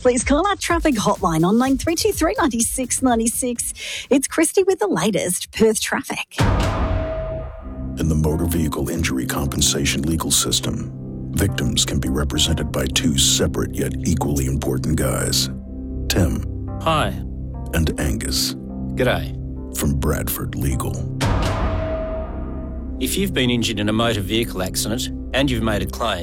please call our traffic hotline on 9323 96 96. It's Christy with the latest Perth traffic. In the motor vehicle injury compensation legal system, victims can be represented by two separate yet equally important guys. Tim. Hi. And Angus. G'day. From Bradford Legal. If you've been injured in a motor vehicle accident and you've made a claim,